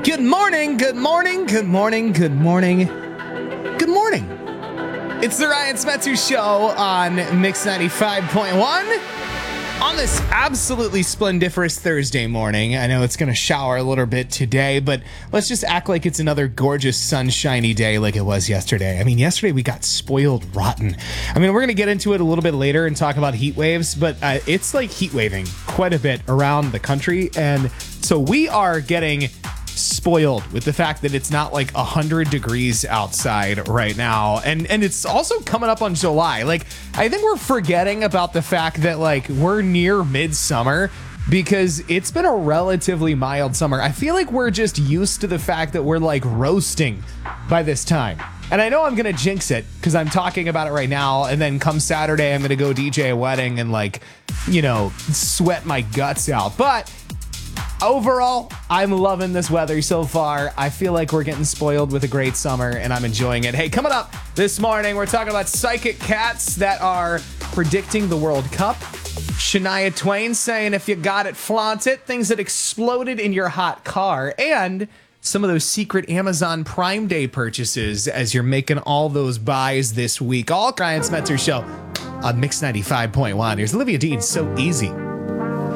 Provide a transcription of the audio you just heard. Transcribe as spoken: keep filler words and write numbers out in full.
Good morning, good morning, good morning, good morning, good morning. It's the Ryan Smetzer Show on Mix ninety-five point one on this absolutely splendiferous Thursday morning. I know it's going to shower a little bit today, but let's just act like it's another gorgeous sunshiny day like it was yesterday. I mean, yesterday we got spoiled rotten. I mean, we're going to get into it a little bit later and talk about heat waves, but uh, it's like heat waving quite a bit around the country. And so we are getting spoiled with the fact that it's not like one hundred degrees outside right now, and and it's also coming up on July. Like, I think we're forgetting about the fact that like we're near midsummer because it's been a relatively mild summer. I feel like we're just used to the fact that we're like roasting by this time. And I know I'm gonna jinx it because I'm talking about it right now, and then come Saturday I'm gonna go D J a wedding and like, you know, sweat my guts out. But overall, I'm loving this weather so far. I feel like we're getting spoiled with a great summer, and I'm enjoying it. Hey, coming up this morning, we're talking about psychic cats that are predicting the World Cup. Shania Twain saying, if you got it, flaunt it. Things that exploded in your hot car. And some of those secret Amazon Prime Day purchases as you're making all those buys this week. All Ryan Smetzer Show on Mix ninety-five point one. Here's Olivia Dean, So Easy.